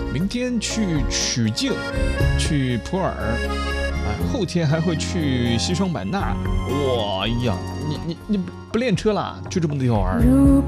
明天去曲靖，去普洱，后天还会去西双版纳。哇呀，你不练车啦？就这么地方玩？